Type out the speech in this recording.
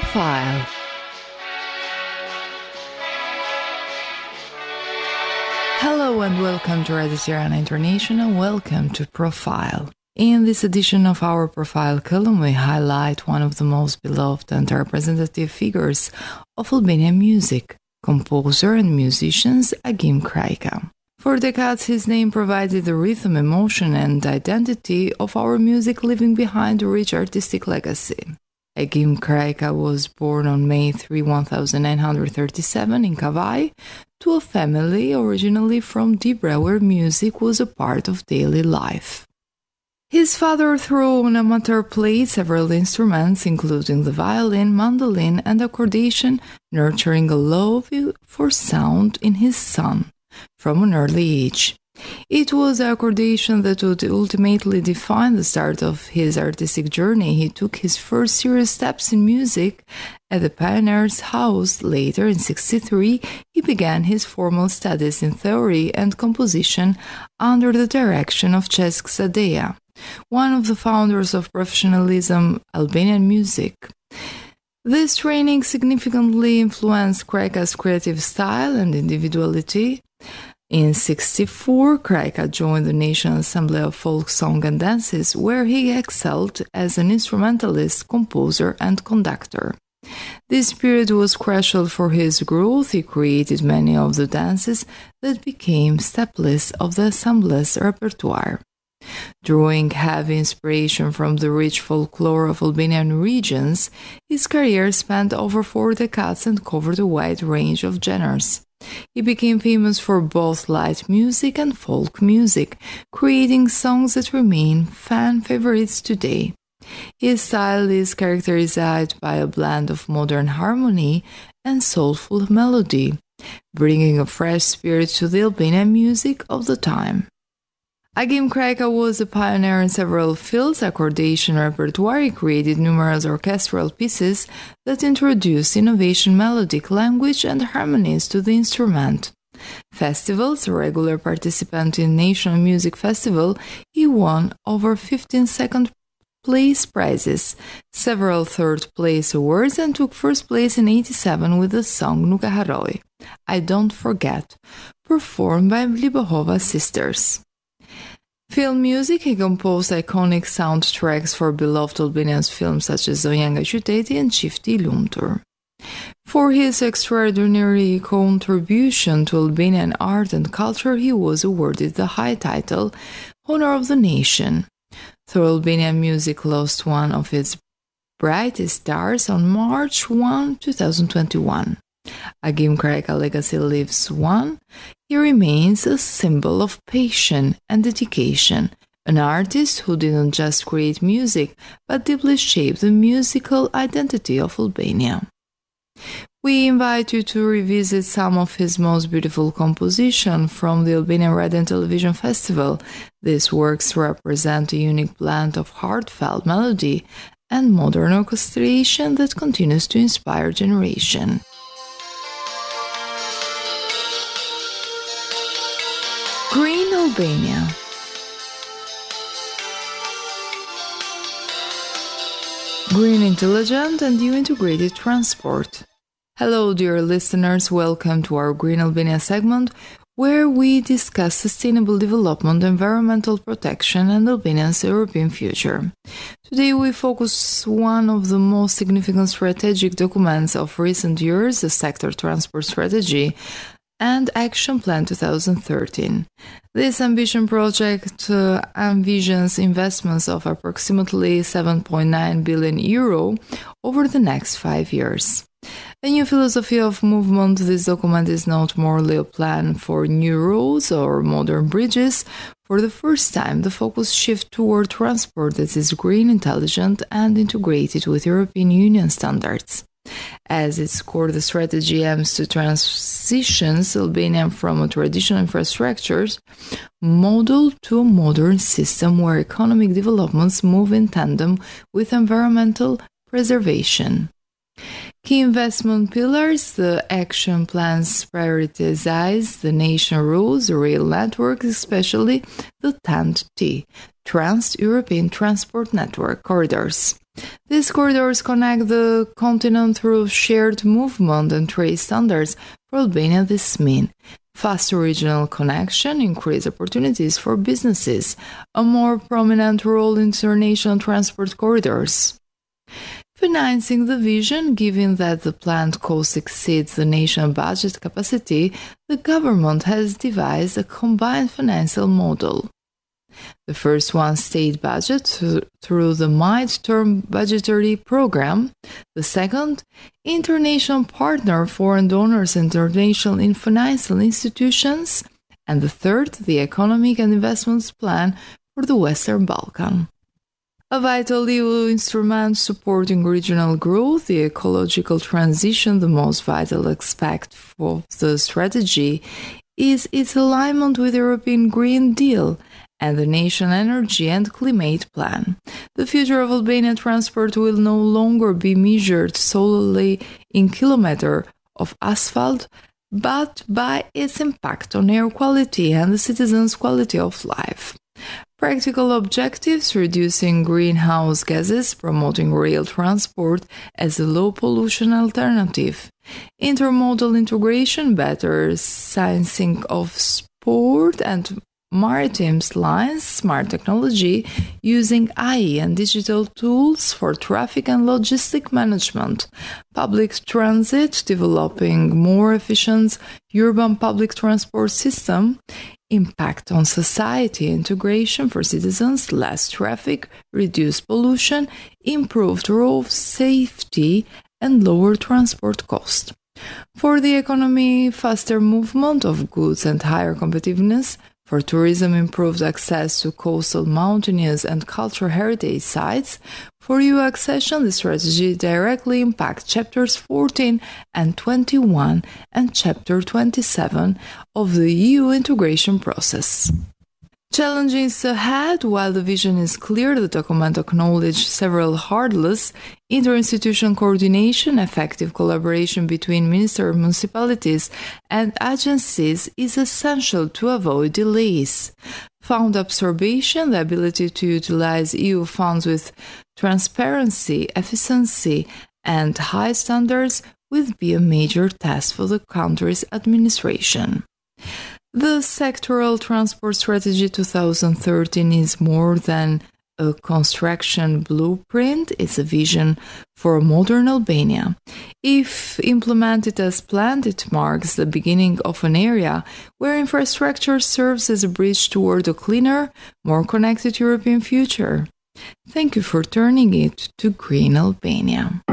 Profile. Hello and welcome to Radio Tirana International. Welcome to Profile. In this edition of our Profile column, we highlight one of the most beloved and representative figures of Albanian music, composer and musician Agim Krajka. For decades, his name provided the rhythm, emotion, and identity of our music, leaving behind a rich artistic legacy. Agim Krajka was born on May 3, 1937 in Kavai to a family originally from Dibra, where music was a part of daily life. His father, through an amateur, played several instruments, including the violin, mandolin, and accordion, nurturing a love for sound in his son from an early age. It was the accordion that would ultimately define the start of his artistic journey. He took his first serious steps in music at the Pioneer's House. Later, in 1963, he began his formal studies in theory and composition under the direction of Cesk Sadea, one of the founders of professionalism Albanian music. This training significantly influenced Krajka's creative style and individuality. In 1964, Krajka joined the National Assembly of Folk Song and Dances, where he excelled as an instrumentalist, composer, and conductor. This period was crucial for his growth. He created many of the dances that became staples of the Assembly's repertoire. Drawing heavy inspiration from the rich folklore of Albanian regions, his career spanned over 4 decades and covered a wide range of genres. He became famous for both light music and folk music, creating songs that remain fan favorites today. His style is characterized by a blend of modern harmony and soulful melody, bringing a fresh spirit to the Albanian music of the time. Agim Krajka was a pioneer in several fields. Accordion repertoire. He created numerous orchestral pieces that introduced innovation, melodic language, and harmonies to the instrument. Festivals. A regular participant in National Music Festival, he won over 15 second-place prizes, several third-place awards, and took first place in 1987 with the song Nuka Haroj, I Don't Forget, performed by Libohova sisters. Film music. He composed iconic soundtracks for beloved Albanian films such as Zonja Qyteti and Qifti I Lumtur. For his extraordinary contribution to Albanian art and culture, he was awarded the high title Honor of the Nation. Though Albanian music lost one of its brightest stars on March 1, 2021. Agim Krajka legacy lives on. He remains a symbol of passion and dedication, an artist who didn't just create music, but deeply shaped the musical identity of Albania. We invite you to revisit some of his most beautiful compositions from the Albanian Radio and Television Festival. These works represent a unique blend of heartfelt melody and modern orchestration that continues to inspire generations. Green Albania. Green Intelligent and New Integrated Transport. Hello, dear listeners. Welcome to our Green Albania segment, where we discuss sustainable development, environmental protection, and Albania's European future. Today we focus on one of the most significant strategic documents of recent years, the Sector Transport Strategy and Action Plan 2013. This ambition project envisions investments of approximately €7.9 billion over the next 5 years. A new philosophy of movement, this document is not merely a plan for new roads or modern bridges. For the first time, the focus shifts toward transport that is green, intelligent, and integrated with European Union standards. As its core, the strategy aims to transition Albania from a traditional infrastructure model to a modern system where economic developments move in tandem with environmental preservation. Key investment pillars, the action plans prioritize the nation roads, rail networks, especially the TEN-T, Trans-European Transport Network corridors. These corridors connect the continent through shared movement and trade standards. For Albania, this means faster regional connection, increased opportunities for businesses, a more prominent role in international transport corridors. Financing the vision, given that the planned cost exceeds the national budget capacity, the government has devised a combined financial model. The first one, state budget through the mid-term budgetary program. The second, international partner, foreign donors, international financial institutions. And the third, the economic and investments plan for the Western Balkan. A vital EU instrument supporting regional growth, the ecological transition, the most vital aspect of the strategy, is its alignment with the European Green Deal and the National Energy and Climate Plan. The future of Albanian transport will no longer be measured solely in kilometers of asphalt, but by its impact on air quality and the citizens' quality of life. Practical objectives: reducing greenhouse gases, promoting rail transport as a low-pollution alternative, intermodal integration, better sizing of sport and maritime lines, smart technology, using AI and digital tools for traffic and logistic management, public transit, developing more efficient urban public transport system, impact on society, integration for citizens, less traffic, reduced pollution, improved road safety, and lower transport cost. For the economy, faster movement of goods and higher competitiveness. For tourism, improved access to coastal, mountainous, and cultural heritage sites. For EU accession, the strategy directly impacts Chapters 14 and 21 and Chapter 27 of the EU integration process. Challenges ahead. While the vision is clear, the document acknowledges several hurdles. Interinstitutional coordination, effective collaboration between ministers, municipalities, and agencies is essential to avoid delays. Fund absorption, the ability to utilize EU funds with transparency, efficiency, and high standards will be a major task for the country's administration. The Sectoral Transport Strategy 2013 is more than a construction blueprint. It's a vision for a modern Albania. If implemented as planned, it marks the beginning of an era where infrastructure serves as a bridge toward a cleaner, more connected European future. Thank you for turning it to Green Albania.